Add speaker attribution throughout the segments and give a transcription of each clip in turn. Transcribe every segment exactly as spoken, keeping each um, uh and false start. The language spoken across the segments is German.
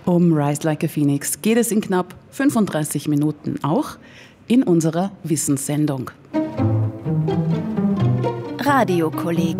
Speaker 1: Um Rise Like a Phoenix geht es in knapp fünfunddreißig Minuten auch in unserer Wissenssendung.
Speaker 2: Radiokolleg.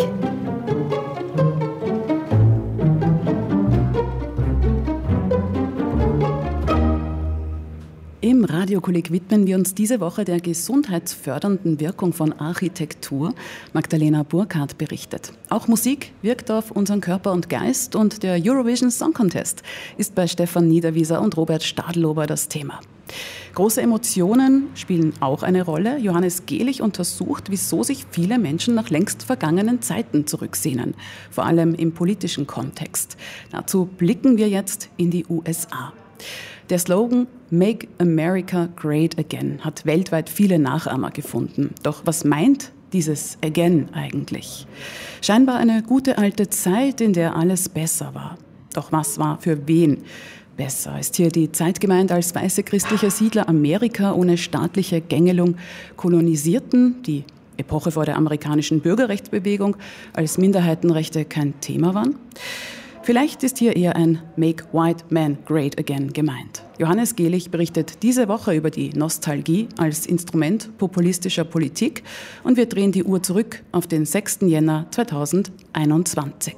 Speaker 1: Im Radiokolleg widmen wir uns diese Woche der gesundheitsfördernden Wirkung von Architektur. Magdalena Burkhardt berichtet. Auch Musik wirkt auf unseren Körper und Geist und der Eurovision Song Contest ist bei Stefan Niederwieser und Robert Stadlober das Thema. Große Emotionen spielen auch eine Rolle. Johannes Gehlich untersucht, wieso sich viele Menschen nach längst vergangenen Zeiten zurücksehnen, vor allem im politischen Kontext. Dazu blicken wir jetzt in die U S A. Der Slogan Make America Great Again hat weltweit viele Nachahmer gefunden. Doch was meint dieses Again eigentlich? Scheinbar eine gute alte Zeit, in der alles besser war. Doch was war für wen besser? Ist hier die Zeit gemeint, als weiße christliche Siedler Amerika ohne staatliche Gängelung kolonisierten, die Epoche vor der amerikanischen Bürgerrechtsbewegung, als Minderheitenrechte kein Thema waren? Vielleicht ist hier eher ein Make White Men Great Again gemeint. Johannes Gehlich berichtet diese Woche über die Nostalgie als Instrument populistischer Politik und wir drehen die Uhr zurück auf den sechsten Jänner zweitausendeinundzwanzig.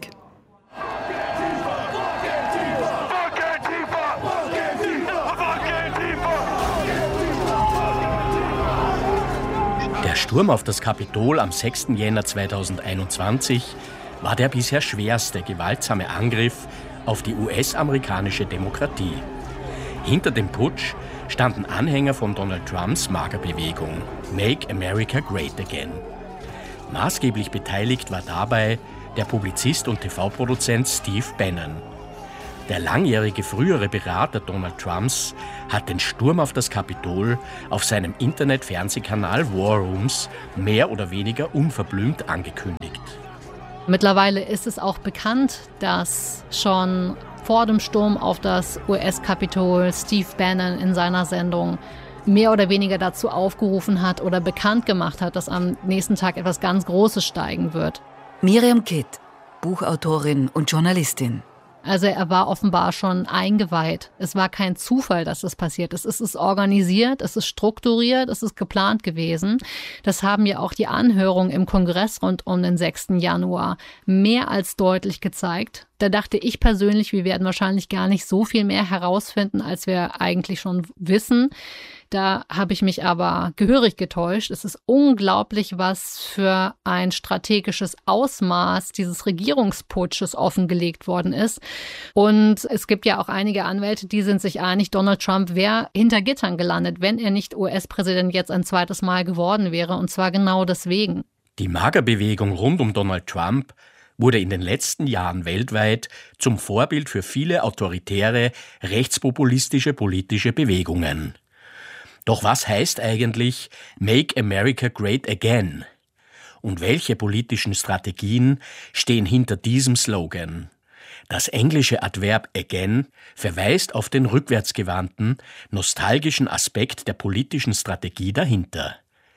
Speaker 3: Der Sturm auf das Kapitol am sechsten Jänner zweitausendeinundzwanzig war der bisher schwerste gewaltsame Angriff auf die U S-amerikanische Demokratie. Hinter dem Putsch standen Anhänger von Donald Trumps MAGA-Bewegung Make America Great Again. Maßgeblich beteiligt war dabei der Publizist und T V-Produzent Steve Bannon. Der langjährige frühere Berater Donald Trumps hat den Sturm auf das Kapitol auf seinem Internet-Fernsehkanal War Rooms mehr oder weniger unverblümt angekündigt.
Speaker 4: Mittlerweile ist es auch bekannt, dass schon vor dem Sturm auf das U S-Kapitol Steve Bannon in seiner Sendung mehr oder weniger dazu aufgerufen hat oder bekannt gemacht hat, dass am nächsten Tag etwas ganz Großes steigen wird.
Speaker 2: Miriam Kitt, Buchautorin und Journalistin.
Speaker 4: Also er war offenbar schon eingeweiht. Es war kein Zufall, dass das passiert ist. Es ist organisiert, es ist strukturiert, es ist geplant gewesen. Das haben ja auch die Anhörungen im Kongress rund um den sechsten Januar mehr als deutlich gezeigt. Da dachte ich persönlich, wir werden wahrscheinlich gar nicht so viel mehr herausfinden, als wir eigentlich schon wissen. Da habe ich mich aber gehörig getäuscht. Es ist unglaublich, was für ein strategisches Ausmaß dieses Regierungsputsches offengelegt worden ist. Und es gibt ja auch einige Anwälte, die sind sich einig, Donald Trump wäre hinter Gittern gelandet, wenn er nicht U S-Präsident jetzt ein zweites Mal geworden wäre. Und zwar genau deswegen.
Speaker 3: Die MAGA-Bewegung rund um Donald Trump wurde in den letzten Jahren weltweit zum Vorbild für viele autoritäre, rechtspopulistische politische Bewegungen. Doch was heißt eigentlich Make America Great Again? Und welche politischen Strategien stehen hinter diesem Slogan? Das englische Adverb again verweist auf den rückwärtsgewandten, nostalgischen Aspekt der politischen Strategie dahinter.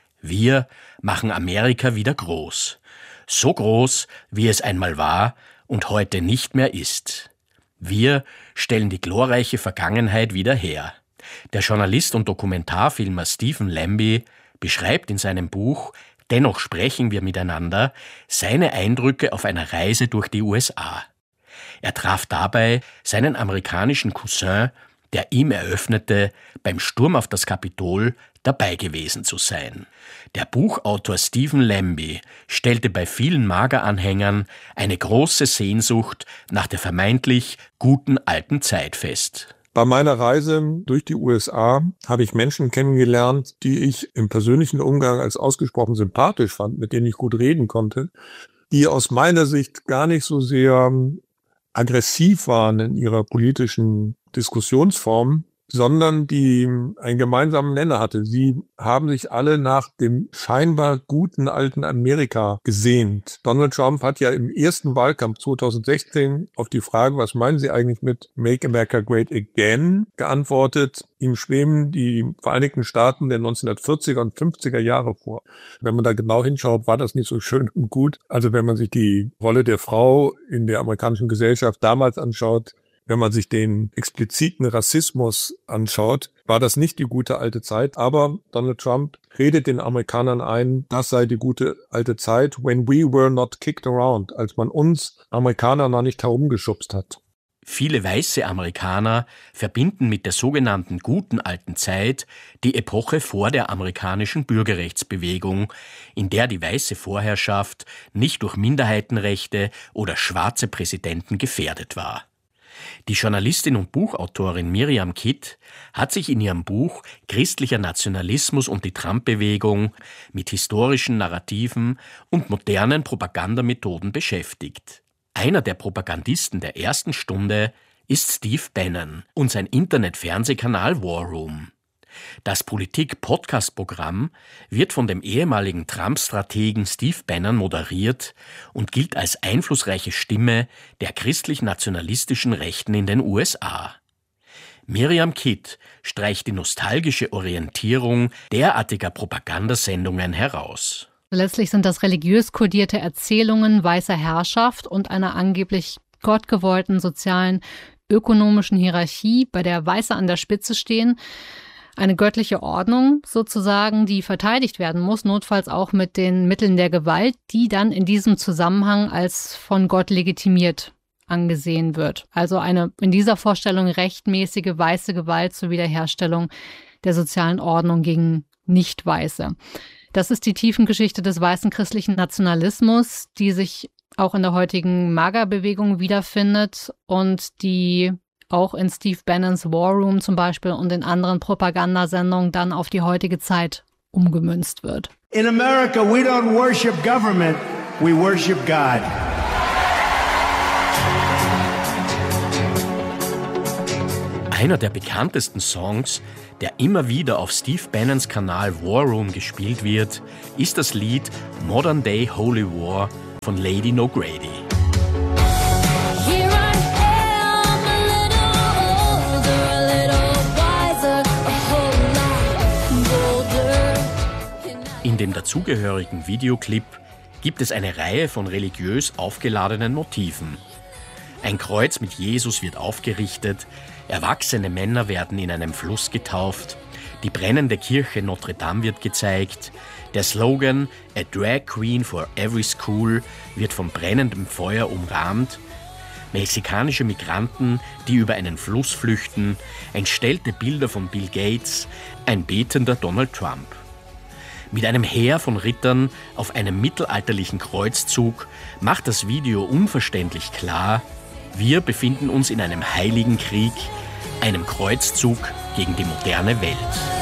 Speaker 3: Wir machen Amerika wieder groß. So groß, wie es einmal war und heute nicht mehr ist. Wir stellen die glorreiche Vergangenheit wieder her. Der Journalist und Dokumentarfilmer Stephen Lambie beschreibt in seinem Buch »Dennoch sprechen wir miteinander« seine Eindrücke auf einer Reise durch die U S A. Er traf dabei seinen amerikanischen Cousin, der ihm eröffnete, beim Sturm auf das Kapitol dabei gewesen zu sein. Der Buchautor Stephen Lambie stellte bei vielen MAGA-Anhängern eine große Sehnsucht nach der vermeintlich guten alten Zeit fest.
Speaker 5: Bei meiner Reise durch die U S A habe ich Menschen kennengelernt, die ich im persönlichen Umgang als ausgesprochen sympathisch fand, mit denen ich gut reden konnte, die aus meiner Sicht gar nicht so sehr aggressiv waren in ihrer politischen Diskussionsform, sondern die einen gemeinsamen Nenner hatte. Sie haben sich alle nach dem scheinbar guten alten Amerika gesehnt. Donald Trump hat ja im ersten Wahlkampf zweitausendsechzehn auf die Frage, was meinen Sie eigentlich mit Make America Great Again, geantwortet, ihm schweben die Vereinigten Staaten der neunzehnhundertvierziger und fünfziger Jahre vor. Wenn man da genau hinschaut, war das nicht so schön und gut. Also wenn man sich die Rolle der Frau in der amerikanischen Gesellschaft damals anschaut, Wenn man sich den expliziten Rassismus anschaut, war das nicht die gute alte Zeit. Aber Donald Trump redet den Amerikanern ein, das sei die gute alte Zeit, when we were not kicked around, als man uns Amerikaner noch nicht herumgeschubst hat.
Speaker 3: Viele weiße Amerikaner verbinden mit der sogenannten guten alten Zeit die Epoche vor der amerikanischen Bürgerrechtsbewegung, in der die weiße Vorherrschaft nicht durch Minderheitenrechte oder schwarze Präsidenten gefährdet war. Die Journalistin und Buchautorin Miriam Kitt hat sich in ihrem Buch Christlicher Nationalismus und die Trump-Bewegung mit historischen Narrativen und modernen Propagandamethoden beschäftigt. Einer der Propagandisten der ersten Stunde ist Steve Bannon und sein Internet-Fernsehkanal War Room. Das Politik-Podcast-Programm wird von dem ehemaligen Trump-Strategen Steve Bannon moderiert und gilt als einflussreiche Stimme der christlich-nationalistischen Rechten in den U S A. Miriam Kitt streicht die nostalgische Orientierung derartiger Propagandasendungen heraus.
Speaker 4: Letztlich sind das religiös kodierte Erzählungen weißer Herrschaft und einer angeblich gottgewollten sozialen, ökonomischen Hierarchie, bei der Weiße an der Spitze stehen. Eine göttliche Ordnung sozusagen, die verteidigt werden muss, notfalls auch mit den Mitteln der Gewalt, die dann in diesem Zusammenhang als von Gott legitimiert angesehen wird. Also eine in dieser Vorstellung rechtmäßige weiße Gewalt zur Wiederherstellung der sozialen Ordnung gegen Nicht-Weiße. Das ist die Tiefengeschichte des weißen christlichen Nationalismus, die sich auch in der heutigen MAGA-Bewegung wiederfindet und die auch in Steve Bannons War Room zum Beispiel und in anderen Propagandasendungen dann auf die heutige Zeit umgemünzt wird.
Speaker 6: In America, we don't worship government, we worship God.
Speaker 3: Einer der bekanntesten Songs, der immer wieder auf Steve Bannons Kanal War Room gespielt wird, ist das Lied Modern Day Holy War von Lady No Grady. In dem dazugehörigen Videoclip gibt es eine Reihe von religiös aufgeladenen Motiven. Ein Kreuz mit Jesus wird aufgerichtet, erwachsene Männer werden in einem Fluss getauft, die brennende Kirche Notre Dame wird gezeigt, der Slogan A Drag Queen for Every School wird von brennendem Feuer umrahmt, mexikanische Migranten, die über einen Fluss flüchten, entstellte Bilder von Bill Gates, ein betender Donald Trump. Mit einem Heer von Rittern auf einem mittelalterlichen Kreuzzug macht das Video unverständlich klar, wir befinden uns in einem heiligen Krieg, einem Kreuzzug gegen die moderne Welt.